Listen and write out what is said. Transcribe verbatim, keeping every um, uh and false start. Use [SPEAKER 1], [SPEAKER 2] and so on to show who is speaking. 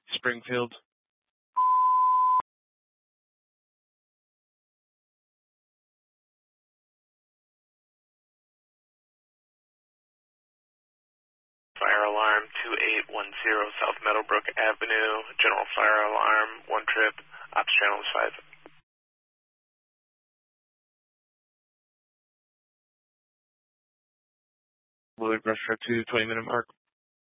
[SPEAKER 1] Springfield.
[SPEAKER 2] Fire alarm two eight one zero South Meadowbrook Avenue, general fire alarm, one trip, ops channel is five.
[SPEAKER 1] Willard Brush Truck to twenty minute mark.